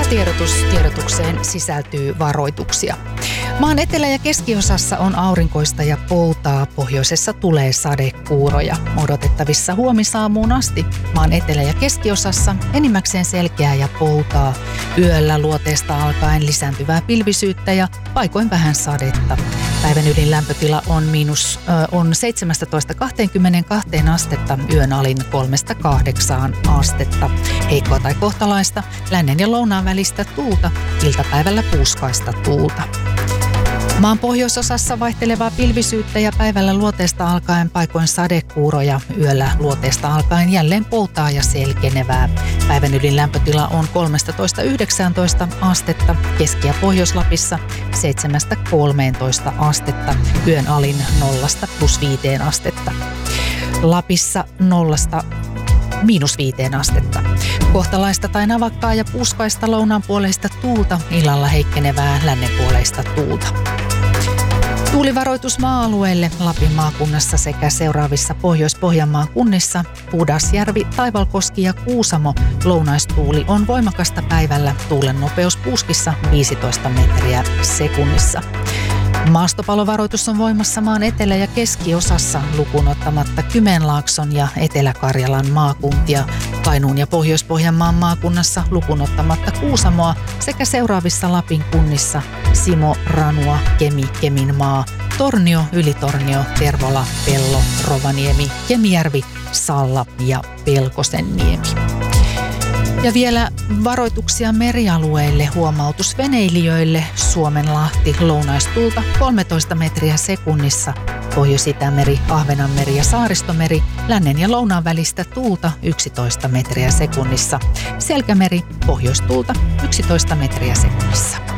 Tiedotukseen sisältyy varoituksia. Maan etelä- ja keskiosassa on aurinkoista ja poutaa, pohjoisessa tulee sadekuuroja. Odotettavissa huomisaamuun asti maan etelä- ja keskiosassa enimmäkseen selkeää ja poutaa. Yöllä luoteesta alkaen lisääntyvää pilvisyyttä ja paikoin vähän sadetta. Päivän ydinlämpötila on 17-22 astetta, yön alin 3-8 astetta. Heikkoa tai kohtalaista, lännen ja lounaan välistä tuulta, iltapäivällä puuskaista tuulta. Maan pohjoisosassa vaihtelevaa pilvisyyttä ja päivällä luoteesta alkaen paikoin sadekuuroja, yöllä luoteesta alkaen jälleen poutaa ja selkenevää. Päivän ydinlämpötila on 13-19 astetta, Keski- ja Pohjois-Lapissa 7-13 astetta, yön alin 0-+5 astetta. Lapissa 0-–5 astetta. Kohtalaista tai navakkaa ja puuskaista lounaanpuoleista tuulta, illalla heikkenevää lännenpuoleista tuulta. Tuulivaroitus maa-alueelle Lapin maakunnassa sekä seuraavissa Pohjois-Pohjanmaan kunnissa Pudasjärvi, Taivalkoski ja Kuusamo. Lounaistuuli on voimakasta päivällä, tuulen nopeus puuskissa 15 metriä sekunnissa. Maastopalovaroitus on voimassa maan etelä- ja keskiosassa lukuun ottamatta Kymenlaakson ja Etelä-Karjalan maakuntia, Kainuun ja Pohjois-Pohjanmaan maakunnassa lukuun ottamatta Kuusamoa sekä seuraavissa Lapin kunnissa Simo, Ranua, Kemi, Keminmaa, Tornio, Ylitornio, Tervola, Pello, Rovaniemi, Kemijärvi, Salla ja Pelkosenniemi. Ja vielä varoituksia merialueille, huomautus veneilijöille, Suomenlahti, lounaistuulta 13 metriä sekunnissa, Pohjois-Itämeri, Ahvenanmeri ja Saaristomeri, lännen ja lounaan välistä tuulta 11 metriä sekunnissa, Selkämeri, pohjoistuulta 11 metriä sekunnissa.